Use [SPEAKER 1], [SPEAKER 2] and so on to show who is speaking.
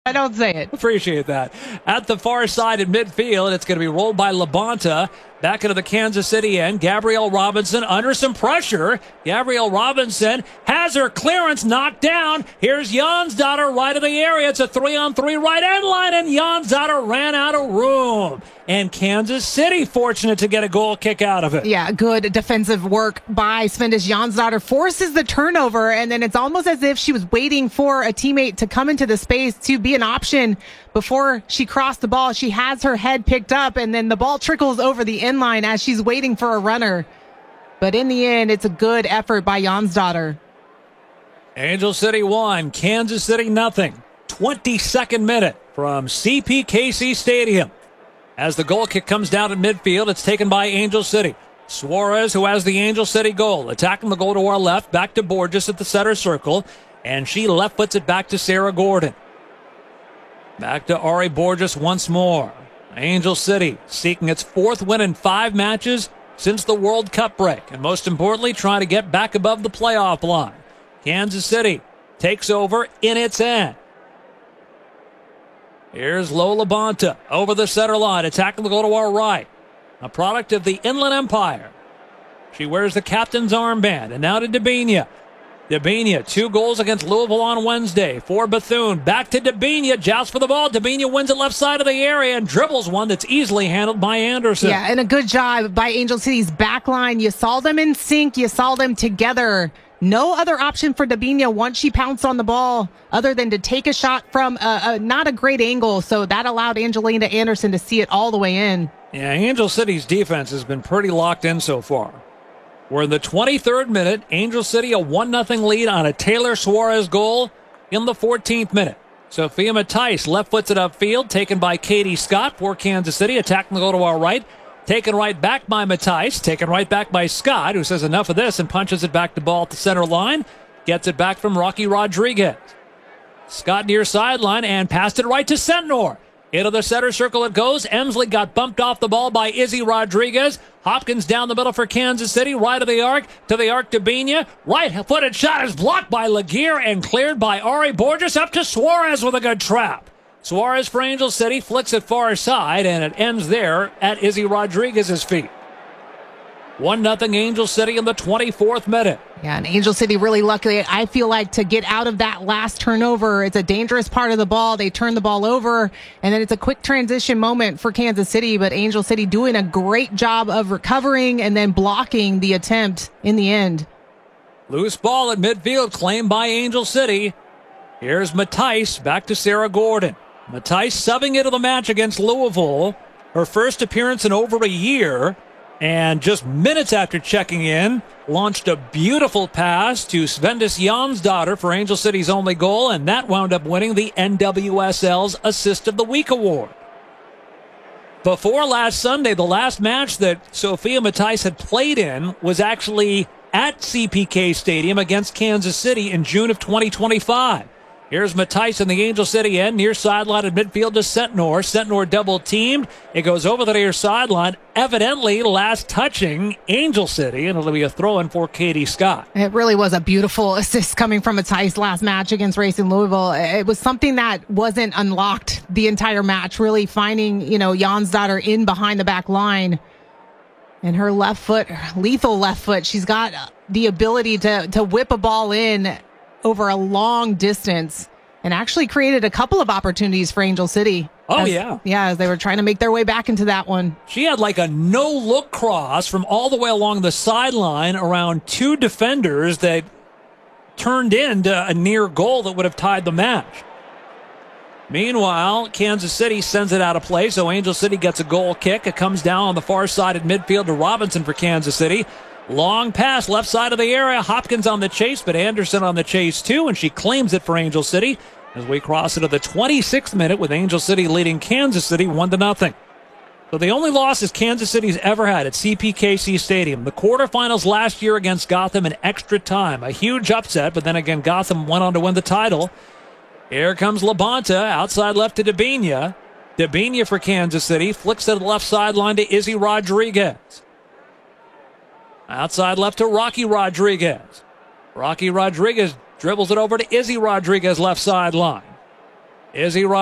[SPEAKER 1] I don't say it.
[SPEAKER 2] Appreciate that. At the far side in midfield, it's going to be rolled by Labonta. Back into the Kansas City end. Gabrielle Robinson under some pressure. Gabrielle Robinson has her clearance knocked down. Here's Jonsdottir right of the area. It's a 3-on-3 right end line, and Jonsdottir ran out of room. And Kansas City fortunate to get a goal kick out of it.
[SPEAKER 1] Yeah, good defensive work by Svendis Jonsdottir. Forces the turnover, and then it's almost as if she was waiting for a teammate to come into the space to be an option before she crossed the ball. She has her head picked up, and then the ball trickles over the end line as she's waiting for a runner. But in the end, it's a good effort by Jonsdottir.
[SPEAKER 2] Angel City 1, Kansas City nothing. 22nd minute from CPKC Stadium. As the goal kick comes down at midfield, it's taken by Angel City. Suarez, who has the Angel City goal, attacking the goal to our left, back to Borges at the center circle, and she left foots it back to Sarah Gordon. Back to Ari Borges once more. Angel City seeking its 4th win in 5 matches since the World Cup break, and most importantly, trying to get back above the playoff line. Kansas City takes over in its end. Here's Lola Bonta over the center line, attacking the goal to our right. A product of the Inland Empire. She wears the captain's armband, and now to Debinha. Debinha, 2 goals against Louisville on Wednesday for Bethune. Back to Debinha, jousts for the ball. Debinha wins it left side of the area and dribbles one that's easily handled by Anderson.
[SPEAKER 1] Yeah, and a good job by Angel City's back line. You saw them in sync. You saw them together. No other option for Debinha once she pounced on the ball other than to take a shot from not a great angle. So that allowed Angelina Anderson to see it all the way in.
[SPEAKER 2] Yeah, Angel City's defense has been pretty locked in so far. We're in the 23rd minute. Angel City a 1-0 lead on a Taylor Suarez goal in the 14th minute. Sophia Matthijs left foots it upfield, taken by Katie Scott for Kansas City, attacking the goal to our right. Taken right back by Matthijs, taken right back by Scott, who says enough of this and punches it back to ball at the center line. Gets it back from Rocky Rodriguez. Scott near sideline and passed it right to Sentnor. Into the center circle it goes. Emsley got bumped off the ball by Izzy Rodriguez. Hopkins down the middle for Kansas City. Right of the arc to Debinha. Right-footed shot is blocked by Laguerre and cleared by Ari Borges. Up to Suarez with a good trap. Suarez for Angel City flicks it far side, and it ends there at Izzy Rodriguez's feet. 1-0 Angel City in the 24th minute.
[SPEAKER 1] Yeah, and Angel City really lucky, I feel like, to get out of that last turnover. It's a dangerous part of the ball. They turn the ball over, and then it's a quick transition moment for Kansas City, but Angel City doing a great job of recovering and then blocking the attempt in the end.
[SPEAKER 2] Loose ball at midfield claimed by Angel City. Here's Matthijs back to Sarah Gordon. Matthijs subbing into the match against Louisville. Her first appearance in over a year. And just minutes after checking in, launched a beautiful pass to Svendis Jonsdottir for Angel City's only goal, and that wound up winning the NWSL's Assist of the Week award. Before last Sunday, the last match that Sophia Matthijs had played in was actually at CPK Stadium against Kansas City in June of 2025. Here's Matthijs in the Angel City end, near sideline at midfield to Sentnor. Sentnor double-teamed. It goes over the near sideline, evidently last touching Angel City, and it'll be a throw-in for Katie Scott.
[SPEAKER 1] It really was a beautiful assist coming from Matthijs last match against Racing Louisville. It was something that wasn't unlocked the entire match, really finding, Jonsdottir in behind the back line. And her left foot, lethal left foot, she's got the ability to whip a ball in over a long distance and actually created a couple of opportunities for Angel City. As they were trying to make their way back into that one.
[SPEAKER 2] She had like a no-look cross from all the way along the sideline around 2 defenders that turned into a near goal that would have tied the match. Meanwhile, Kansas City sends it out of play, so Angel City gets a goal kick. It comes down on the far side at midfield to Robinson for Kansas City. Long pass, left side of the area. Hopkins on the chase, but Anderson on the chase too, and she claims it for Angel City as we cross into the 26th minute with Angel City leading Kansas City 1-0. So the only losses Kansas City's ever had at CPKC Stadium. The quarterfinals last year against Gotham in extra time. A huge upset, but then again Gotham went on to win the title. Here comes Labonta, outside left to Debinha. Debinha for Kansas City, flicks to the left sideline to Izzy Rodriguez. Outside left to Rocky Rodriguez. Rocky Rodriguez dribbles it over to Izzy Rodriguez left sideline. Izzy